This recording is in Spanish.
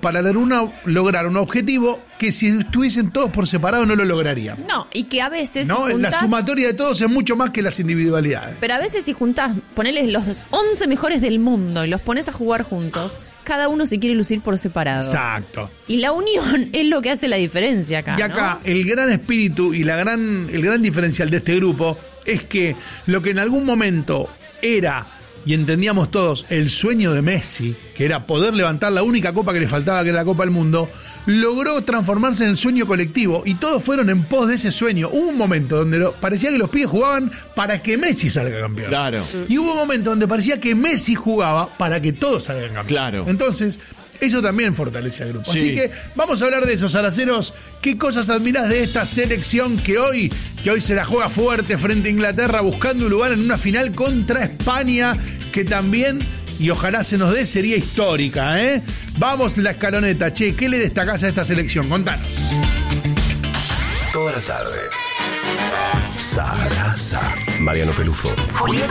para lograr un objetivo que si estuviesen todos por separado no lo lograrían. No, y que a veces... ¿No? Si juntás, la sumatoria de todos es mucho más que las individualidades. pero a veces si juntás, ponele los 11 mejores del mundo y los pones a jugar juntos, cada uno se quiere lucir por separado. Exacto. Y la unión es lo que hace la diferencia acá, Y acá, ¿no? el gran espíritu y el gran diferencial de este grupo es que lo que en algún momento era, y entendíamos todos, el sueño de Messi, que era poder levantar la única copa que le faltaba, que era la Copa del Mundo, logró transformarse en el sueño colectivo y todos fueron en pos de ese sueño. Hubo un momento donde parecía que los pibes jugaban para que Messi salga campeón. Claro. Y hubo un momento donde parecía que Messi jugaba para que todos salgan campeón. Claro. Entonces, eso también fortalece al grupo. Sí. Así que vamos a hablar de esos araceros. ¿Qué cosas admirás de esta selección que hoy se la juega fuerte frente a Inglaterra, buscando un lugar en una final contra España, que también, y ojalá se nos dé, sería histórica, ¿eh? Vamos la escaloneta. Che, ¿qué le destacás a esta selección? Contanos. Toda la tarde. Sarasa. Mariano Pelufo. Julieta